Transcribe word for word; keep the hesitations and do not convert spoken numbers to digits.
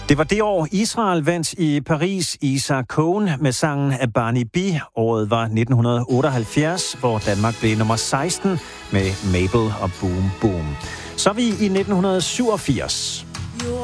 Det var det år, Israel vandt i Paris Isaac Cohen med sangen af Barney B. Året var nitten otteoghalvfjerds, hvor Danmark blev nummer seksten med Mabel og Boom Boom. Så er vi i nitten syvogfirs.